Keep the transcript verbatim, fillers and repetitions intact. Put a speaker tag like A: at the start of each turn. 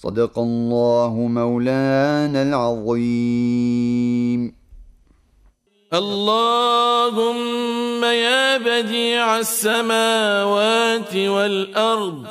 A: صدق الله مولانا العظيم.
B: اللهم يا بديع السماوات والأرض